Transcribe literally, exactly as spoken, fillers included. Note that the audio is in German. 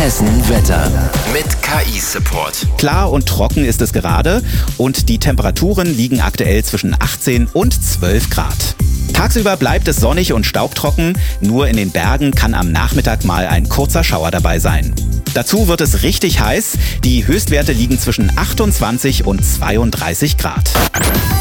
Hessen Wetter mit K I-Support. Klar und trocken ist es gerade und die Temperaturen liegen aktuell zwischen achtzehn und zwölf Grad. Tagsüber bleibt es sonnig und staubtrocken, nur in den Bergen kann am Nachmittag mal ein kurzer Schauer dabei sein. Dazu wird es richtig heiß, die Höchstwerte liegen zwischen achtundzwanzig und zweiunddreißig Grad.